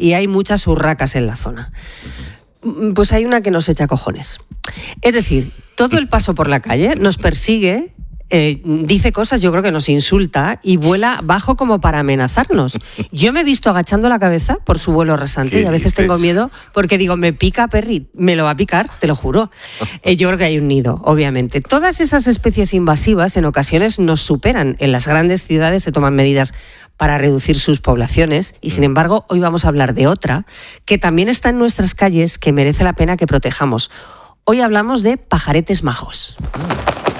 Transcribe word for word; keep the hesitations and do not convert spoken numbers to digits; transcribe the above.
y hay muchas urracas en la zona. Pues hay una que nos echa cojones. Es decir, todo el paso por la calle nos persigue, eh, dice cosas, yo creo que nos insulta y vuela bajo como para amenazarnos. Yo me he visto agachando la cabeza por su vuelo rasante y a veces tengo miedo porque digo, me pica Perry, me lo va a picar, te lo juro. Eh, yo creo que hay un nido, obviamente. Todas esas especies invasivas en ocasiones nos superan. En las grandes ciudades se toman medidas para reducir sus poblaciones y, sin embargo, hoy vamos a hablar de otra que también está en nuestras calles, que merece la pena que protejamos. Hoy hablamos de pajaretes majos.